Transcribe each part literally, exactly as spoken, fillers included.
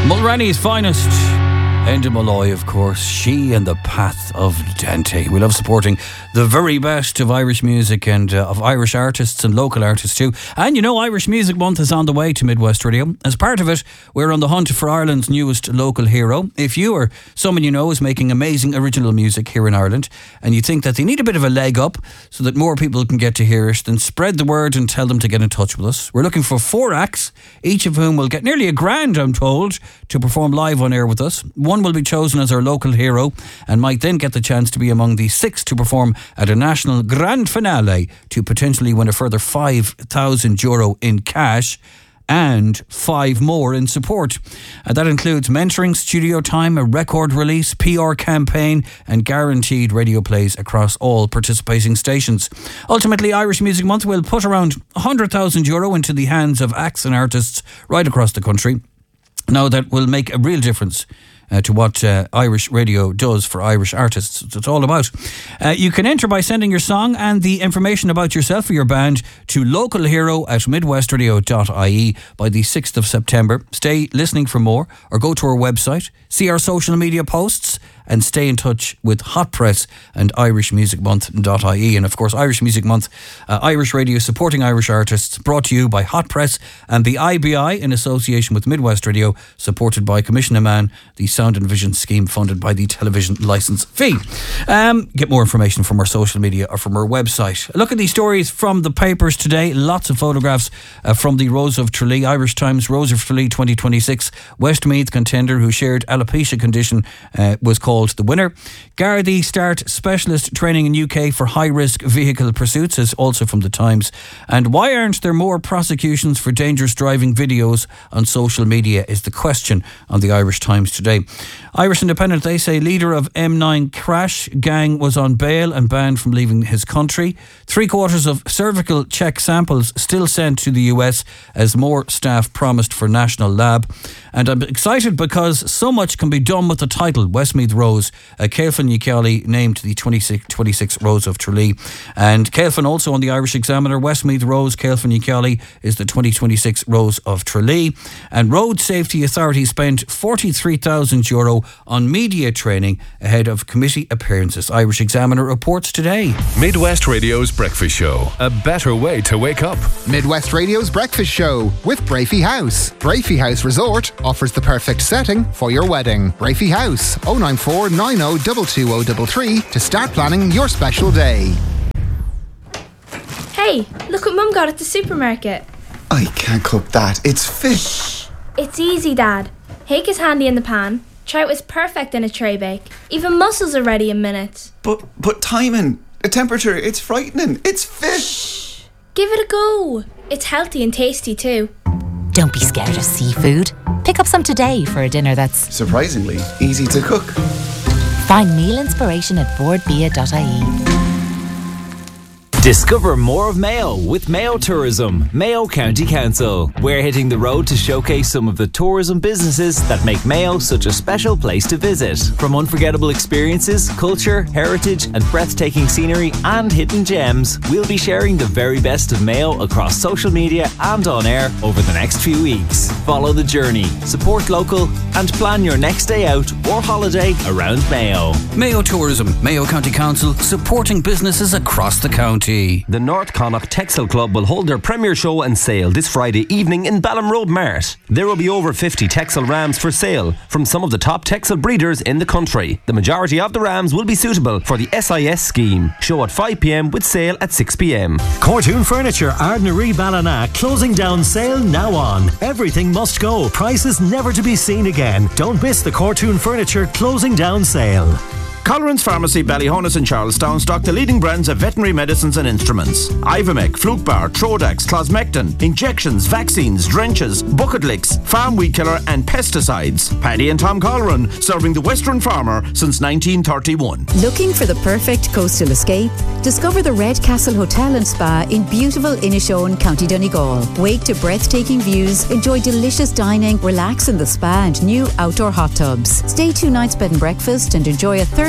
Mulroney's finest. Enda Malloy, of course, she and the Path of Dante. We love supporting the very best of Irish music and uh, of Irish artists and local artists too. And you know, Irish Music Month is on the way to Midwest Radio. As part of it, we're on the hunt for Ireland's newest local hero. If you or someone you know is making amazing original music here in Ireland and you think that they need a bit of a leg up so that more people can get to hear it, then spread the word and tell them to get in touch with us. We're looking for four acts, each of whom will get nearly a grand, I'm told, to perform live on air with us. One will be chosen as our local hero and might then get the chance to be among the six to perform at a national grand finale to potentially win a further five thousand euro in cash and five more in support. Uh, that includes mentoring, studio time, a record release, P R campaign and guaranteed radio plays across all participating stations. Ultimately, Irish Music Month will put around one hundred thousand euro into the hands of acts and artists right across the country. Now that will make a real difference Uh, to what uh, Irish radio does for Irish artists. It's, it's all about. Uh, you can enter by sending your song and the information about yourself or your band to localhero at midwestradio dot I E by the sixth of September. Stay listening for more or go to our website, see our social media posts and stay in touch with Hot Press and irish music month dot I E. And of course, Irish Music Month, uh, Irish radio supporting Irish artists, brought to you by Hot Press and the I B I in association with Midwest Radio, supported by Commissioner Mann, the Sound and Vision scheme funded by the television licence fee. Um, get more information from our social media or from our website. Look at these stories from the papers today. Lots of photographs uh, from the Rose of Tralee. Irish Times, Rose of Tralee twenty twenty-six. Westmeath contender who shared alopecia condition uh, was called the winner. Gardaí start specialist training in U K for high-risk vehicle pursuits, is also from the Times. And why aren't there more prosecutions for dangerous driving videos on social media is the question on the Irish Times today. Irish Independent, they say leader of M nine crash gang was on bail and banned from leaving his country. Three quarters of cervical check samples still sent to the U S as more staff promised for national lab. And I'm excited because so much can be done with the title Westmeath Rose. Uh, Cailfin Ucally named the twenty-six, twenty-six Rose of Tralee. And Cailfin also on the Irish Examiner. Westmeath Rose, Cailfin Ucally is the twenty twenty-six Rose of Tralee. And Road Safety Authority spent forty-three thousand euro on media training ahead of committee appearances. Irish Examiner reports today. Midwest Radio's Breakfast Show. A better way to wake up. Midwest Radio's Breakfast Show with Brafey House. Brafey House Resort offers the perfect setting for your wedding. Brafey House, oh nine four nine oh two two oh three three to start planning your special day. Hey, look what Mum got at the supermarket. I can't cook that. It's fish. Shh. It's easy, Dad. Hake is handy in the pan. Trout is perfect in a tray bake. Even mussels are ready in minutes. But but timing, the temperature, it's frightening. It's fish. Shh. Give it a go. It's healthy and tasty too. Don't be scared of seafood. Pick up some today for a dinner that's surprisingly easy to cook. Find meal inspiration at board bia dot I E. Discover more of Mayo with Mayo Tourism, Mayo County Council. We're hitting the road to showcase some of the tourism businesses that make Mayo such a special place to visit. From unforgettable experiences, culture, heritage and breathtaking scenery and hidden gems, we'll be sharing the very best of Mayo across social media and on air over the next few weeks. Follow the journey, support local and plan your next day out or holiday around Mayo. Mayo Tourism, Mayo County Council, supporting businesses across the county. The North Connacht Textile Club will hold their premier show and sale this Friday evening in Balham Road Mart. There will be over fifty textile rams for sale from some of the top textile breeders in the country. The majority of the rams will be suitable for the S I S scheme. Show at five p m with sale at six p m. Cortoon Furniture, Ardnaree Ballina, closing down sale now on. Everything must go. Prices never to be seen again. Don't miss the Cortoon Furniture closing down sale. Colleran's Pharmacy, Ballyhonus and Charlestown stock the leading brands of veterinary medicines and instruments. Ivomec, Flukebar, Trodax, Closmectin, injections, vaccines, drenches, bucket licks, farm weed killer and pesticides. Paddy and Tom Colleran, serving the Western farmer since nineteen thirty-one. Looking for the perfect coastal escape? Discover the Red Castle Hotel and Spa in beautiful Inishowen, County Donegal. Wake to breathtaking views, enjoy delicious dining, relax in the spa and new outdoor hot tubs. Stay two nights bed and breakfast and enjoy a third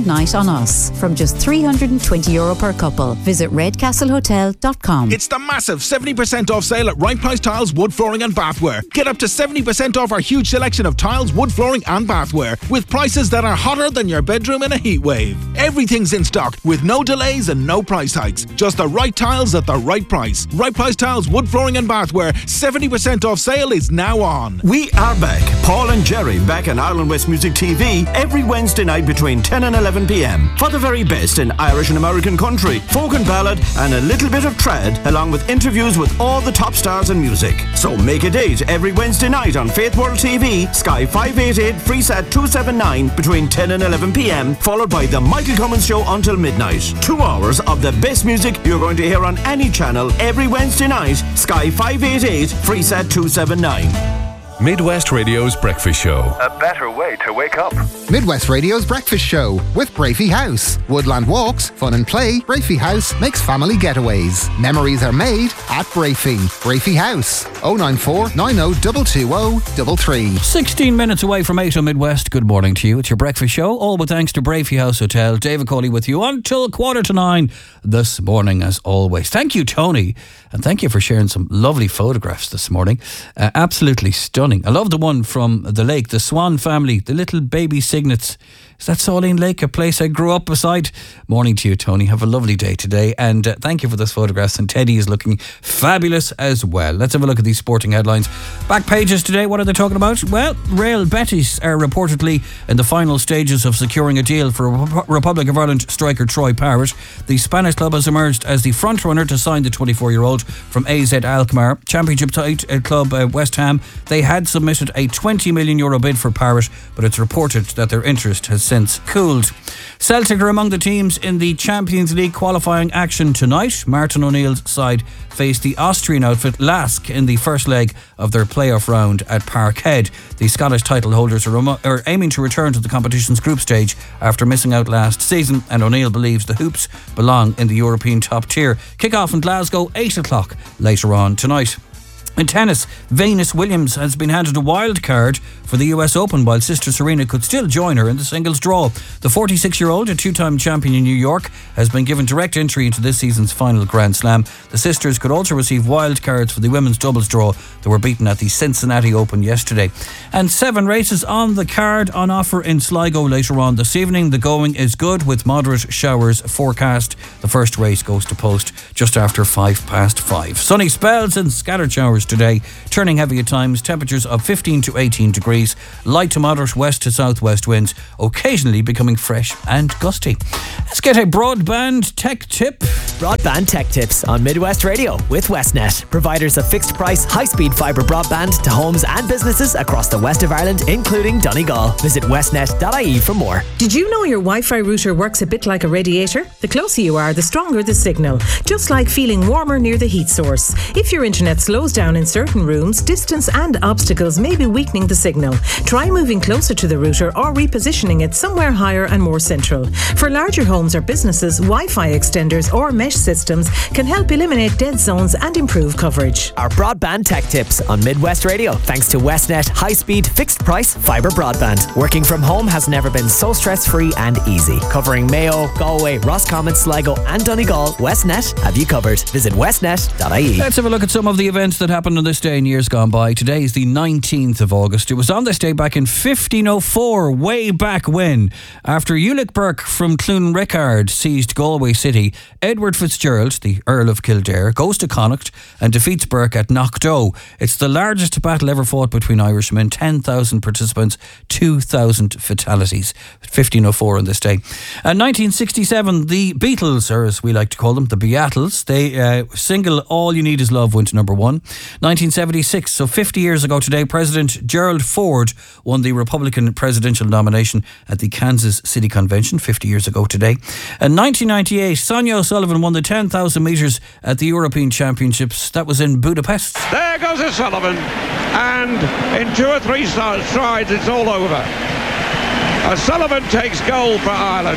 extended night on us from just three hundred twenty euro per couple. Visit red castle hotel dot com. It's the massive seventy percent off sale at Right Price Tiles, Wood Flooring and Bathware. Get up to seventy percent off our huge selection of tiles, wood flooring and bathware with prices that are hotter than your bedroom in a heat wave. Everything's in stock with no delays and no price hikes. Just the right tiles at the right price. Right Price Tiles, Wood Flooring and Bathware. seventy percent off sale is now on. We are back. Paul and Jerry back on Ireland West Music T V every Wednesday night between ten and eleven p m for the very best in Irish and American country, folk and ballad, and a little bit of trad, along with interviews with all the top stars in music. So make a date every Wednesday night on Faith World T V, Sky five eighty-eight, Freesat two seventy-nine between ten and eleven p m, followed by the Michael Cummins Show until midnight. Two hours of the best music you're going to hear on any channel every Wednesday night, Sky five eighty-eight, Freesat two seventy-nine. Midwest Radio's Breakfast Show. A better way to wake up. Midwest Radio's Breakfast Show with Brafey House. Woodland walks, fun and play. Brafey House makes family getaways. Memories are made at Brafey. Brafey House. oh nine four, nine oh two two oh three three. sixteen minutes away from eight on Midwest. Good morning to you. It's your breakfast show, all with thanks to Brafey House Hotel. David Coley with you until quarter to nine this morning, as always. Thank you, Tony, and thank you for sharing some lovely photographs this morning. Uh, absolutely stunning. I love the one from the lake, the Swan family, the little baby cygnets. Is that Saline Lake, a place I grew up beside? Morning to you, Tony. Have a lovely day today. And uh, thank you for those photographs. And Teddy is looking fabulous as well. Let's have a look at these sporting headlines. Back pages today, what are they talking about? Well, Real Betis are reportedly in the final stages of securing a deal for Republic of Ireland striker Troy Parrott. The Spanish club has emerged as the frontrunner to sign the twenty-four-year-old from A Z Alkmaar. Championship tight uh, club uh, West Ham, they had submitted a twenty million euro bid for Parrott, but it's reported that their interest has since cooled. Celtic are among the teams in the Champions League qualifying action tonight. Martin O'Neill's side face the Austrian outfit Lask in the first leg of their playoff round at Parkhead. The Scottish title holders are, remo- are aiming to return to the competition's group stage after missing out last season, and O'Neill believes the Hoops belong in the European top tier. Kick-off in Glasgow, eight o'clock later on tonight. In tennis, Venus Williams has been handed a wild card for the U S Open, while sister Serena could still join her in the singles draw. The forty-six-year-old, a two-time champion in New York, has been given direct entry into this season's final Grand Slam. The sisters could also receive wild cards for the women's doubles draw that were beaten at the Cincinnati Open yesterday. And seven races on the card on offer in Sligo later on this evening. The going is good with moderate showers forecast. The first race goes to post just after five past five. Sunny spells and scattered showers today, turning heavy at times. Temperatures of fifteen to eighteen degrees. Light to moderate west to southwest winds, occasionally becoming fresh and gusty. Let's get a broadband tech tip. Broadband tech tips on Midwest Radio with Westnet, providers of fixed price, high speed fibre broadband to homes and businesses across the west of Ireland, including Donegal. Visit westnet dot I E for more. Did you know your Wi-Fi router works a bit like a radiator? The closer you are, the stronger the signal, just like feeling warmer near the heat source. If your internet slows down in certain rooms, distance and obstacles may be weakening the signal. Try moving closer to the router or repositioning it somewhere higher and more central. For larger homes or businesses, Wi-Fi extenders or mesh systems can help eliminate dead zones and improve coverage. Our broadband tech tips on Midwest Radio, thanks to Westnet high-speed, fixed-price fibre broadband. Working from home has never been so stress-free and easy. Covering Mayo, Galway, Roscommon, Sligo and Donegal, Westnet have you covered. Visit westnet dot I E. Let's have a look at some of the events that happened on this day in years gone by. Today is the nineteenth of August. It was on this day back in fifteen oh four, way back when, after Ulick Burke from Clonrickard seized Galway City, Edward Fitzgerald, the Earl of Kildare, goes to Connacht and defeats Burke at Knockdoe. It's the largest battle ever fought between Irishmen, ten thousand participants, two thousand fatalities. fifteen oh four on this day. And nineteen sixty-seven, the Beatles, or as we like to call them, the Beatles, they uh, single All You Need Is Love went to number one. nineteen seventy-six, so fifty years ago today, President Gerald Ford won the Republican presidential nomination at the Kansas City Convention, fifty years ago today. And nineteen ninety-eight, Sonia O'Sullivan won the ten thousand metres at the European Championships. That was in Budapest. There goes O'Sullivan, and in two or three strides it's all over. O'Sullivan takes gold for Ireland.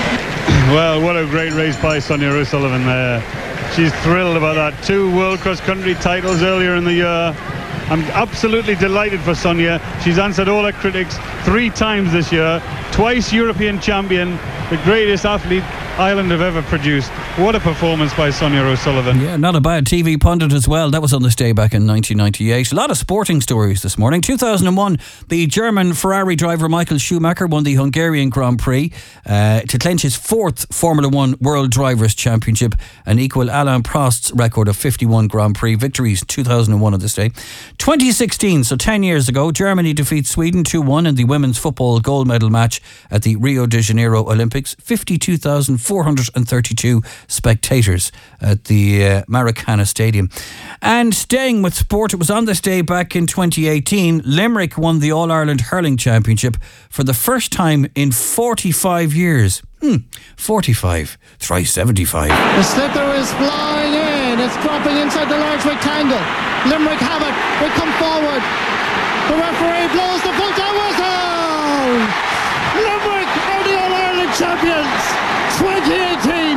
Well, what a great race by Sonia O'Sullivan. Uh, she's thrilled about that. Two World Cross Country titles earlier in the year. I'm absolutely delighted for Sonia. She's answered all her critics three times this year. Twice European champion. the greatest athlete Ireland have ever produced. What a performance by Sonia O'Sullivan. Yeah, not a bad T V pundit as well. That was on this day back in nineteen ninety-eight. A lot of sporting stories this morning. two thousand one, the German Ferrari driver Michael Schumacher won the Hungarian Grand Prix uh, to clinch his fourth Formula One World Drivers' Championship and equal Alain Prost's record of fifty-one Grand Prix victories. two thousand one on this day. twenty sixteen, so ten years ago, Germany defeats Sweden two one in the women's football gold medal match at the Rio de Janeiro Olympics. fifty-two thousand four hundred thirty-two spectators at the uh, Maracana Stadium. And staying with sport, it was on this day back in twenty eighteen, Limerick won the All-Ireland Hurling Championship for the first time in forty-five years. Hmm, forty-five, try seventy-five. The sliotar is flying in, it's dropping inside the large rectangle. Limerick have it, they come forward. The referee blows the full-time whistle! Limerick are the All-Ireland champions, twenty eighteen.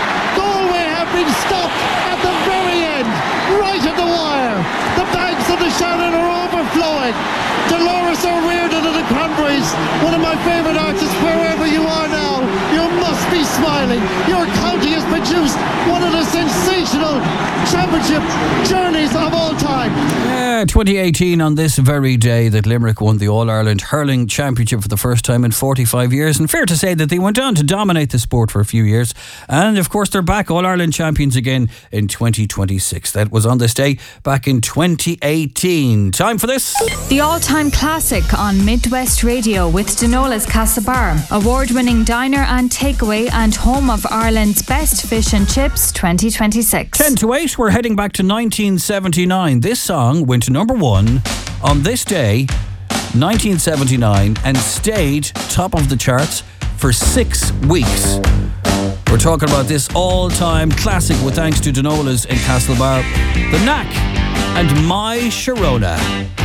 Galway have been stopped at the very end, right at the wire. The banks of the Shannon are overflowing. Dolores O'Riordan of the Cranberries, one of my favourite artists, wherever you are now, you must be smiling. Your county has produced one of the sensational championship journeys of all time. Yeah, twenty eighteen on this very day that Limerick won the All-Ireland Hurling Championship for the first time in forty-five years. And fair to say that they went on to dominate the sport for a few years. And of course they're back All-Ireland champions again in twenty twenty-six. That was on this day back in twenty eighteen. Time for this. The all-time classic on Midwest Radio with Donola's Castlebar, award-winning diner and takeaway and home of Ireland's best fish and chips twenty twenty-six. ten to eight, we're heading back to nineteen seventy-nine. This song went to number one on this day, nineteen seventy-nine, and stayed top of the charts for six weeks. We're talking about this all-time classic with thanks to Donola's in Castlebar, The Knack and My Sharona.